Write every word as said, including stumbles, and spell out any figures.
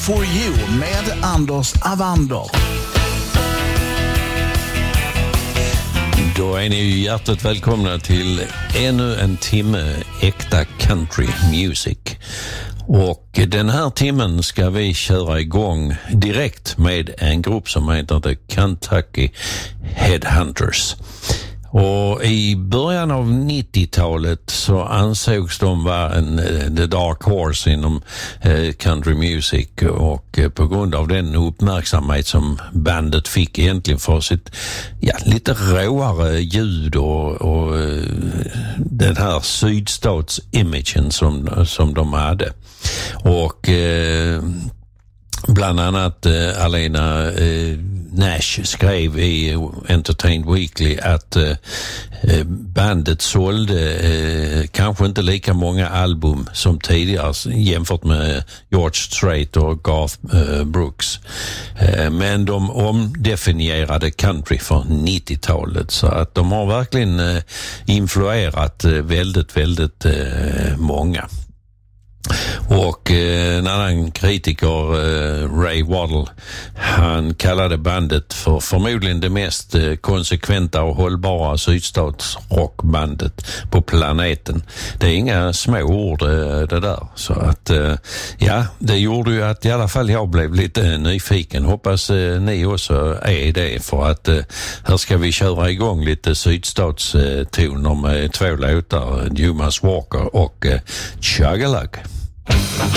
for you med Anders Avander. Då är ni hjärtligt välkomna till ännu en timme äkta country music. Och den här timmen ska vi köra igång direkt med en grupp som heter The Kentucky Headhunters. Och i början av nittiotalet så ansågs de vara en the dark horse inom eh, country music, och eh, på grund av den uppmärksamhet som bandet fick egentligen för sitt ja, lite råare ljud och, och eh, den här sydstats-imagen som, som de hade. Och eh, bland annat eh, Alena eh, Nash skrev i Entertained Weekly att eh, bandet sålde eh, kanske inte lika många album som tidigare jämfört med George Strait och Garth eh, Brooks. Eh, men de omdefinierade country för nittiotalet, så att de har verkligen eh, influerat eh, väldigt, väldigt eh, många. Och eh, en annan kritiker, eh, Ray Waddle, han kallade bandet för förmodligen det mest eh, konsekventa och hållbara sydstatsrockbandet på planeten. Det är inga små ord eh, det där. Så att eh, ja, det gjorde ju att i alla fall jag blev lite eh, nyfiken. Hoppas eh, ni också är det, för att eh, här ska vi köra igång lite sydstatstoner med två låtar, Dumas Walker och eh, Chug-a-Lug.